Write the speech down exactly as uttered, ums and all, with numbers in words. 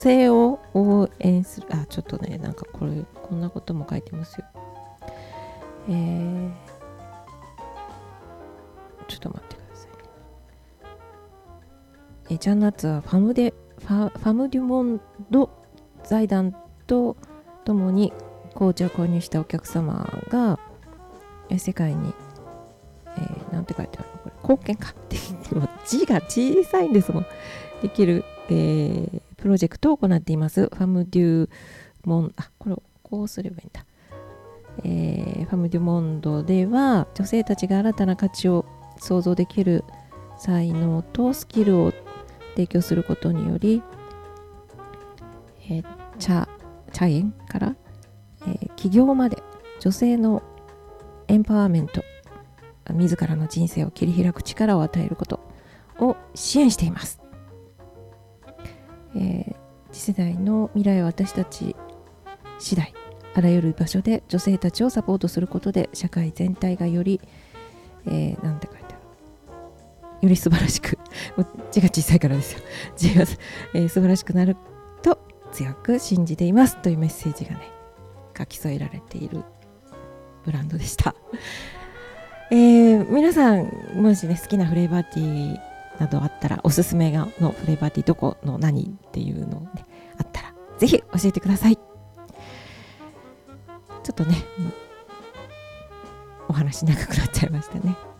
性を応援する。あ、ちょっとね、なんかこれ、こんなことも書いてますよ。えー、ちょっと待ってくださいね。えジャンナッツはファムデファファム・デュ・モンド財団とともに紅茶を購入したお客様がえ世界に、えー、なんて書いてあるのこれ貢献かって言っても字が小さいんですもん。できる、えー、プロジェクトを行っています。ファム・デュ・モンあこれをこうすればいいんだ。えー、ファム・デュ・モンドでは女性たちが新たな価値を想像できる才能とスキルを提供することにより、えー、茶茶園から、えー、起業まで女性のエンパワーメント、自らの人生を切り開く力を与えることを支援しています。えー、次世代の未来は私たち次第、あらゆる場所で女性たちをサポートすることで社会全体がより、えー、なんて書いてあるより素晴らしく字が小さいからですよ字が、えー、素晴らしくなると強く信じていますというメッセージがね書き添えられているブランドでした。えー、皆さんもしね好きなフレーバーティーなどあったらおすすめのフレーバーティーどこの何っていうの、ね、あったらぜひ教えてください。ちょっとねお話長くなっちゃいましたね。